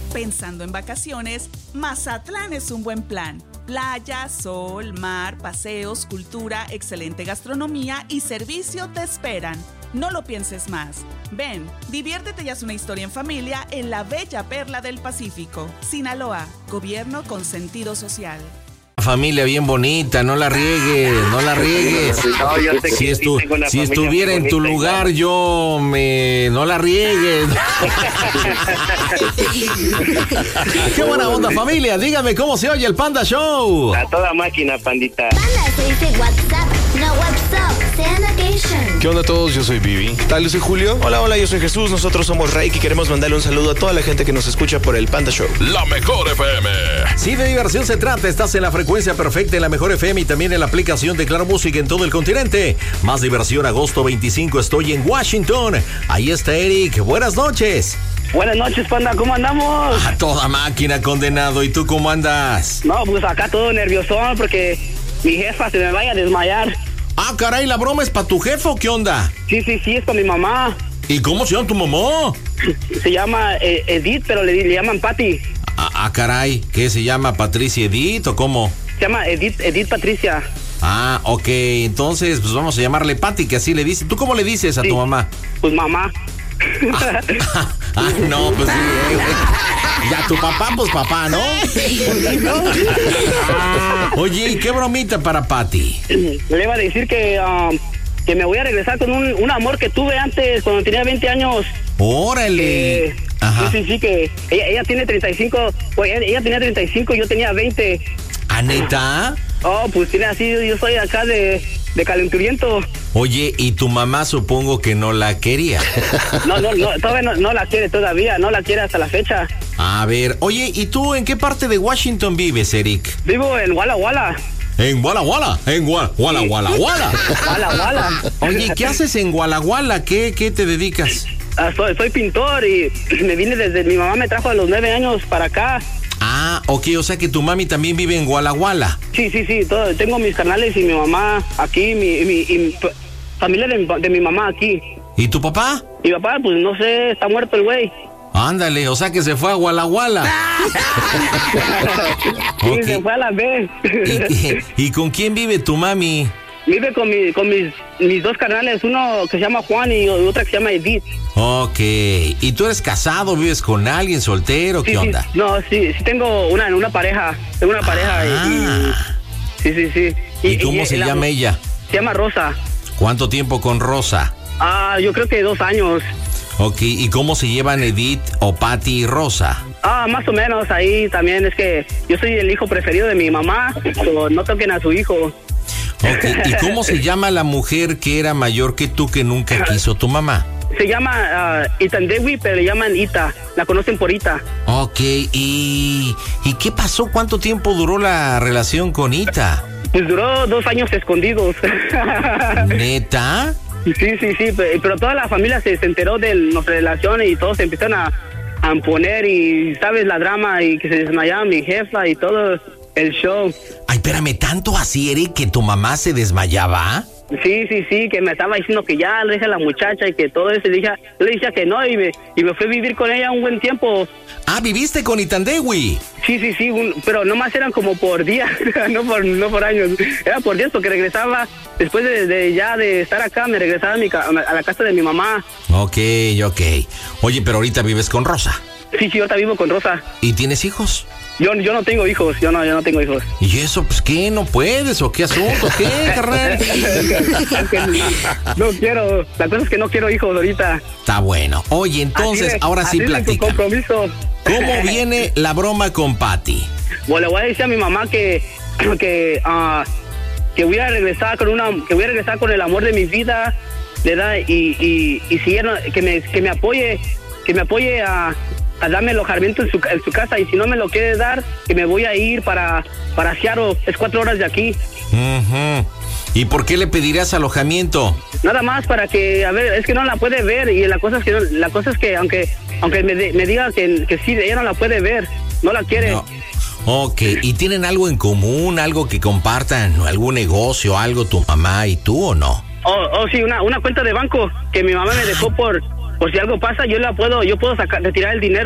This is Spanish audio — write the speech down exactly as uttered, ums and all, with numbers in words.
Pensando en vacaciones, Mazatlán es un buen plan. Playa, sol, mar, paseos, cultura, excelente gastronomía y servicio te esperan. No lo pienses más. Ven, diviértete y haz una historia en familia en la bella perla del Pacífico. Sinaloa, gobierno con sentido social. Familia bien bonita, no la riegues, no la riegues. No, yo sé que si estu- sí tengo una si familia estuviera muy en tu bonita, lugar, yo me... no la riegues. Qué buena onda, familia. Dígame cómo se oye el Panda Show. A toda máquina, pandita. Panda se dice WhatsApp, no WhatsApp. Sanitation. ¿Qué onda a todos? Yo soy Vivi. ¿Qué tal? Yo soy Julio. Hola, hola, yo soy Jesús. Nosotros somos Reiki y queremos mandarle un saludo a toda la gente que nos escucha por el Panda Show. La mejor F M. Si de diversión se trata, estás en la frecuencia perfecta en la mejor F M y también en la aplicación de Claro Música en todo el continente. Más diversión, agosto veinticinco, estoy en Washington. Ahí está Eric. Buenas noches. Buenas noches, Panda, ¿cómo andamos? A toda máquina, condenado. ¿Y tú cómo andas? No, pues acá todo nerviosón porque mi jefa se me vaya a desmayar. Ah, caray, ¿la broma es para tu jefe o qué onda? Sí, sí, sí, es para mi mamá. ¿Y cómo se llama tu mamá? Se llama eh, Edith, pero le, le llaman Patty. Ah, ah, caray, ¿qué se llama? ¿Patricia Edith o cómo? Se llama Edith, Edith Patricia. Ah, ok, entonces pues vamos a llamarle Patty, que así le dice. ¿Tú cómo le dices a Sí, tu mamá? Pues mamá. Ah, ah, ah, no, pues sí. Eh, eh. Ya tu papá, pues papá, ¿no? Ah, oye, ¿y qué bromita para Patty? Le iba a decir que, um, que me voy a regresar con un, un amor que tuve antes, cuando tenía veinte años. Órale. Eh, Ajá. Sí, sí, sí, que ella, ella tiene treinta y cinco, pues ella, ella tenía treinta y cinco, yo tenía veinte. ¿Ah, neta? Oh, pues tiene así, yo soy acá de, de calenturiento. Oye, y tu mamá supongo que no la quería. No, no, no, todavía no, no la quiere todavía, no la quiere hasta la fecha. A ver, oye, ¿y tú en qué parte de Washington vives, Eric? Vivo en Walla Walla. En Walla Walla, en Walla Walla Walla Walla. Walla Walla. Oye, ¿qué haces en Walla Walla? ¿Qué, qué te dedicas? Ah, soy, soy pintor y me vine desde, mi mamá me trajo a los nueve años para acá. Ah, ok, o sea que tu mami también vive en Walla Walla. Sí, sí, sí, todo, tengo mis canales y mi mamá aquí, mi, mi, y mi f- familia de mi, de mi mamá aquí. ¿Y tu papá? Mi papá, pues no sé, está muerto el güey. Ándale, o sea que se fue a Walla Walla. Sí, Ok. se fue a la B. ¿Y, y, y con quién vive tu mami? Vive con, mi, con mis, mis dos canales, uno que se llama Juan y otra que se llama Edith. Ok, ¿y tú eres casado, vives con alguien, soltero, qué Sí, sí, onda? no, sí, sí tengo una, una pareja, tengo una pareja y, Ah. y- sí, sí, sí. ¿Y cómo se la- llama ella? Se llama Rosa. ¿Cuánto tiempo con Rosa? Ah, yo creo que dos años. Ok, ¿y cómo se llevan Edith o Patty y Rosa? Ah, más o menos ahí también es que yo soy el hijo preferido de mi mamá, so no toquen a su hijo. Ok, ¿y cómo se llama la mujer que era mayor que tú que nunca quiso tu mamá? Se llama uh, Itandewi, pero le llaman Ita, la conocen por Ita. Ok, ¿y, ¿y qué pasó? ¿Cuánto tiempo duró la relación con Ita? Pues duró dos años escondidos. ¿Neta? Sí, sí, sí, pe- pero toda la familia se, se enteró de nuestra relación y todos se empiezan a, a poner y, ¿sabes? La drama y que se desmayaba mi jefa y todo el show. Ay, espérame, ¿tanto así, Eric, que tu mamá se desmayaba? Sí, sí, sí, que me estaba diciendo que ya le dije a la muchacha y que todo eso, y le dije, yo le dije que no y me, y me fui a vivir con ella un buen tiempo. Ah, ¿viviste con Itandewi? Sí, sí, sí, un- pero nomás eran como por días, no por no por años. Era por días porque regresaba, después de, de ya de estar acá, me regresaba a, mi, ca- a la casa de mi mamá. Ok, ok. Oye, pero ahorita vives con Rosa. Sí, sí, ahorita vivo con Rosa. ¿Y tienes hijos? Yo, yo no tengo hijos, yo no, yo no tengo hijos. ¿Y eso, pues qué? ¿No puedes? ¿O qué asunto? ¿Qué, carnal? No quiero, la cosa es que no quiero hijos ahorita. Está bueno. Oye, entonces, Así de- ahora sí así de tu platica. compromiso. ¿Cómo viene la broma con Patty? Bueno, le voy a decir a mi mamá que que ah, que voy a regresar con una que voy a regresar con el amor de mi vida, ¿verdad? Y y, y si ella no- que me que me apoye, que me apoye a, a darme alojamiento en su en su casa, y si no me lo quiere dar, que me voy a ir para para Seattle, es cuatro horas de aquí. Ujú. ¿Y por qué le pedirías alojamiento? Nada más para que, a ver, es que no la puede ver y la cosa es que no- la cosa es que aunque aunque me, de- me diga que, que sí, ella no la puede ver, no la quiere. No. Ok, ¿y tienen algo en común, algo que compartan, algún negocio, algo tu mamá y tú o no? Oh, oh, sí, una una cuenta de banco que mi mamá me dejó por por si algo pasa, yo la puedo yo puedo sacar retirar el dinero